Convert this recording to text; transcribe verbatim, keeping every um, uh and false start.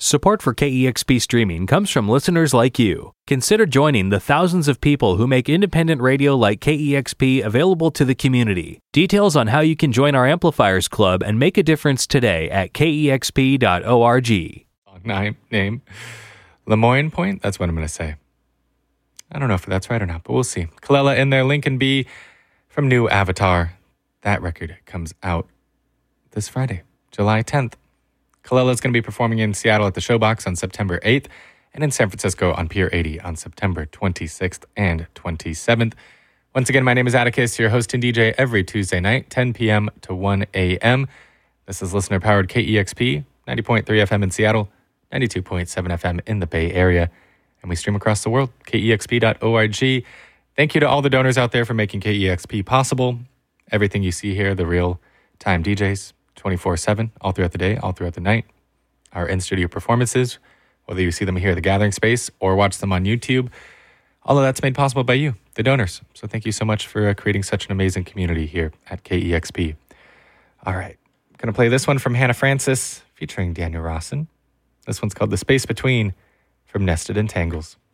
Support for K E X P streaming comes from listeners like you. Consider joining the thousands of people who make independent radio like K E X P available to the community. Details on how you can join our Amplifiers Club and make a difference today at K E X P dot org. Long name. Lemoyne Point? That's what I'm going to say. I don't know if that's right or not, but we'll see. Kalela in there, Lincoln B from New Avatar. That record comes out this Friday, July tenth. Kalela is going to be performing in Seattle at the Showbox on September eighth and in San Francisco on Pier eighty on September twenty-sixth and twenty-seventh. Once again, my name is Atticus, your host and D J every Tuesday night, ten p.m. to one a.m. This is listener-powered K E X P, ninety point three F M in Seattle, ninety-two point seven F M in the Bay Area, and we stream across the world, K E X P dot org. Thank you to all the donors out there for making K E X P possible. Everything you see here, the real-time D Js, twenty-four seven, all throughout the day, all throughout the night. Our in-studio performances, whether you see them here at the Gathering Space or watch them on YouTube, all of that's made possible by you, the donors. So thank you so much for uh, creating such an amazing community here at K E X P. All right, I'm going to play this one from Hannah Francis featuring Daniel Rawson. This one's called The Space Between from Nested Entangles.